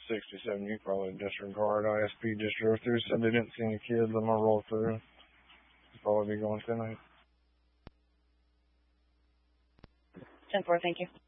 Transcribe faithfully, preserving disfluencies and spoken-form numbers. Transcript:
sixty-seven, you probably disregard. I S P just drove through, said they didn't see any kids. I'm going to roll through. Probably be going tonight. ten four, thank you.